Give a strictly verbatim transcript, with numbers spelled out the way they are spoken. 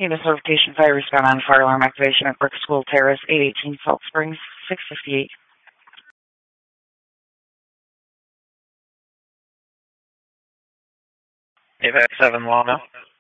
Unit certification fire respond on fire alarm activation at Brick School Terrace, eight eighteen Salt Springs, six fifty-eight. AVAC seven, Lana.